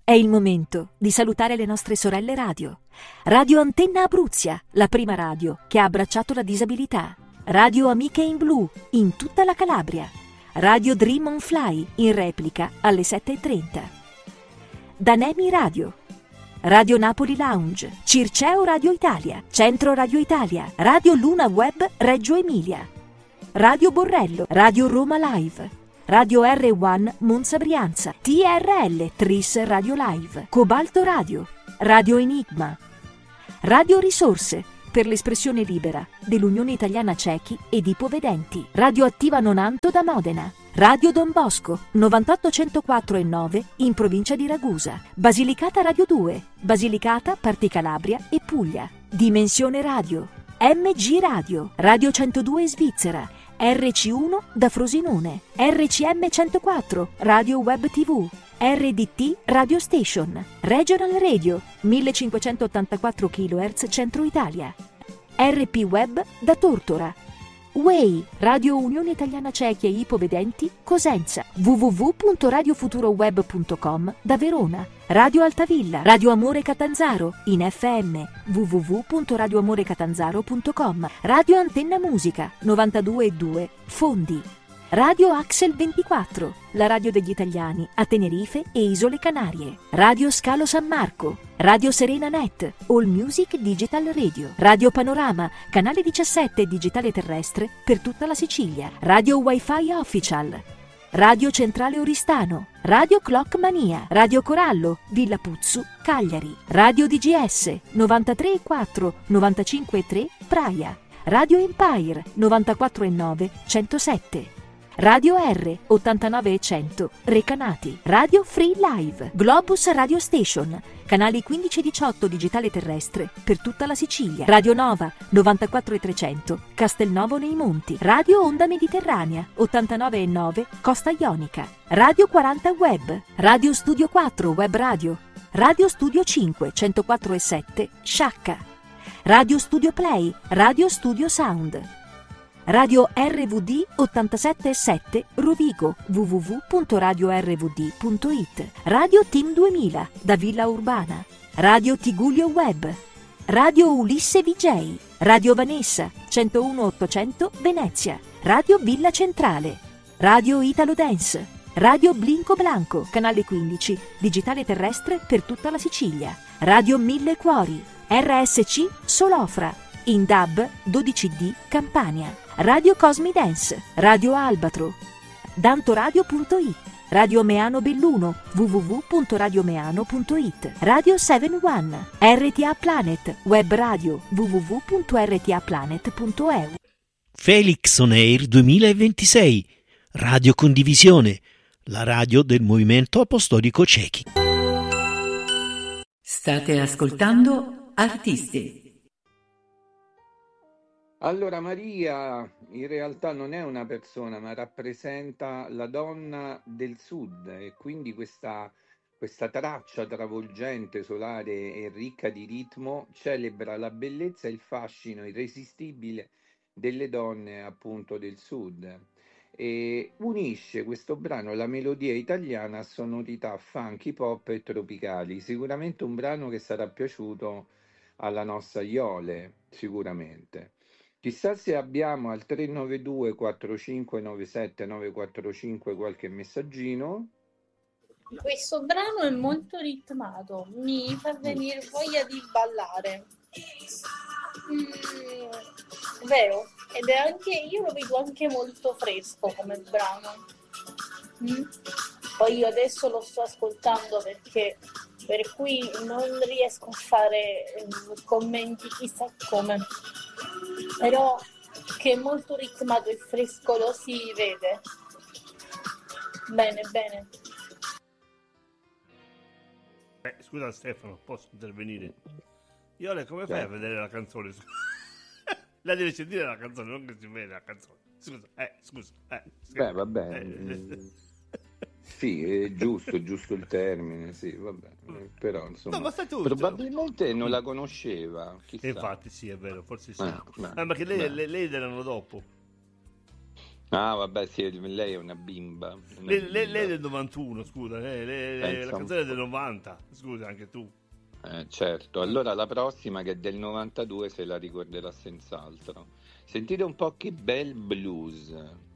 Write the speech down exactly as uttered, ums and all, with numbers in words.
È il momento di salutare le nostre sorelle radio. Radio Antenna Abruzia, la prima radio che ha abbracciato la disabilità. Radio Amiche in Blu, in tutta la Calabria. Radio Dream on Fly, in replica alle sette e trenta. Danemi Radio. Radio Napoli Lounge, Circeo Radio Italia, Centro Radio Italia, Radio Luna Web Reggio Emilia, Radio Borrello, Radio Roma Live, Radio R uno Monza Brianza, T R L Tris Radio Live, Cobalto Radio, Radio Enigma, Radio Risorse per l'espressione libera dell'Unione Italiana Ciechi ed Ipovedenti, Radio Attiva Nonanto da Modena, Radio Don Bosco novantotto centoquattro e nove in provincia di Ragusa, Basilicata Radio due, Basilicata, Parti Calabria e Puglia, Dimensione Radio, M G Radio, Radio centodue Svizzera, R C uno da Frosinone, R C M centoquattro, Radio Web T V, R D T Radio Station, Regional Radio, millecinquecentottantaquattro chilohertz Centro Italia, R P Web da Tortora, U E I, Radio Unione Italiana Ciechi e Ipovedenti, Cosenza, w w w punto radio futuro web punto com da Verona, Radio Altavilla, Radio Amore Catanzaro, in F M, w w w punto radio amore catanzaro punto com, Radio Antenna Musica, novantadue e due, Fondi, Radio Axel ventiquattro, la radio degli italiani a Tenerife e Isole Canarie, Radio Scalo San Marco, Radio Serena Net, All Music Digital Radio, Radio Panorama, canale diciassette digitale terrestre per tutta la Sicilia, Radio Wi-Fi Official, Radio Centrale Oristano, Radio Clock Mania, Radio Corallo, Villa Puzzu, Cagliari, Radio D G S, novantatré e quattro, novantacinque e tre, Praia, Radio Empire, novantaquattro e nove, centosette, Radio R, ottantanove e cento, Recanati, Radio Free Live, Globus Radio Station, canali quindici e diciotto digitale terrestre per tutta la Sicilia, Radio Nova, novantaquattro e trecento, Castelnuovo nei Monti, Radio Onda Mediterranea, ottantanove e nove, Costa Ionica, Radio quaranta Web, Radio Studio quattro Web Radio, Radio Studio cinque, centoquattro e sette, Sciacca, Radio Studio Play, Radio Studio Sound, Radio R V D ottantasette e sette Rovigo, w w w punto radio r v d punto i t, Radio Team duemila da Villa Urbana, Radio Tigullio Web, Radio Ulisse V J, Radio Vanessa centouno ottocento Venezia, Radio Villa Centrale, Radio Italo Dance, Radio Blinco Blanco, canale quindici, digitale terrestre per tutta la Sicilia, Radio Mille Cuori, R S C Solofra, in D A B dodici D Campania, Radio Cosmi Dance, Radio Albatro, dantoradio punto it, Radio Meano Belluno, w w w punto radio meano punto i t, Radio sette uno, R T A Planet, Web Radio, w w w punto r t a planet punto e u. Felix On Air duemilaventisei, Radio Condivisione, la radio del Movimento Apostolico Ciechi. State ascoltando Artisti. Allora, Maria in realtà non è una persona, ma rappresenta la donna del sud, e quindi questa, questa traccia travolgente, solare e ricca di ritmo celebra la bellezza e il fascino irresistibile delle donne appunto del sud, e unisce questo brano la melodia italiana a sonorità funky, pop e tropicali. Sicuramente un brano che sarà piaciuto alla nostra Iole, sicuramente. Chissà se abbiamo al tre nove due quattro cinque nove sette nove quattro cinque qualche messaggino. Questo brano è molto ritmato, mi fa venire voglia di ballare. Mm, vero, ed è anche, io lo vedo anche molto fresco come brano. Mm? Poi io adesso lo sto ascoltando perché per cui non riesco a fare eh, commenti chissà come, però che è molto ritmato e fresco lo si vede. Bene, bene. Eh, scusa Stefano, posso intervenire? Iole, come fai a vedere la canzone? La devi sentire la canzone, non che si vede la canzone. Scusa, eh, scusa. Eh, Beh, vabbè. Eh. Sì, è giusto, giusto il termine, sì, vabbè. Però, insomma, no, ma tu, probabilmente non la conosceva, chissà. Infatti sì, è vero, forse sì. Ah, ah, ma che lei, lei, lei erano dopo. Ah, vabbè, sì, lei è una bimba. Una Lei, bimba. lei- lei è del novantuno, scusa, lei- lei- lei- Pensa la un canzone è del po'. novanta, scusa anche tu. Eh, certo, allora la prossima che è del novantadue se la ricorderà senz'altro. Sentite un po' che bel blues.